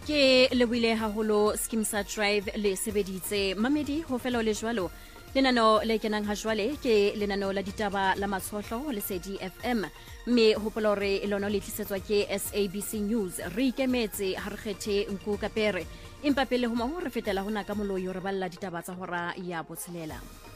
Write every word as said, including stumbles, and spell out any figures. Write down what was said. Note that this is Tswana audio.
ke le buile haholo Skimsa Drive le sebeditse mamedi ho fela le jwalo lenano le kenang ha jwale ke lenano la ditaba la matshohlo le Lesedi F M mme hopola hore lono le tlisetswa ke S A B C News re ikemetse ha re kgethe nku kapere empa pele ho ma ho re fetela hona ka moloi hore balla ditaba tsa hora ya botshelela.